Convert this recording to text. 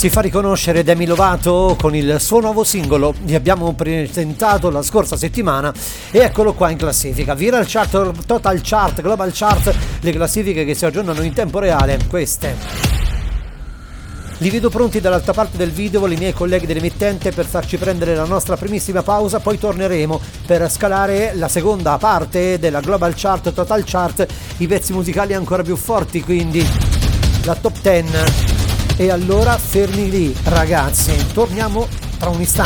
Si fa riconoscere Demi Lovato con il suo nuovo singolo. Vi abbiamo presentato la scorsa settimana e eccolo qua in classifica. Viral Chart, Total Chart, Global Chart, le classifiche che si aggiornano in tempo reale. Queste. Li vedo pronti dall'altra parte del video i miei colleghi dell'emittente per farci prendere la nostra primissima pausa, poi torneremo per scalare la seconda parte della Global Chart, Total Chart, i pezzi musicali ancora più forti, quindi la top 10. E allora fermi lì ragazzi, torniamo tra un istante.